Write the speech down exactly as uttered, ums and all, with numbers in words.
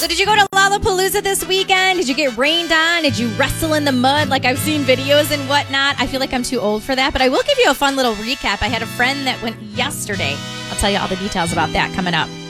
So did you go to Lollapalooza this weekend? Did you get rained on? Did you wrestle in the mud like I've seen videos and whatnot? I feel like I'm too old for that, but I will give you a fun little recap. I had a friend that went yesterday. I'll tell you all the details about that coming up.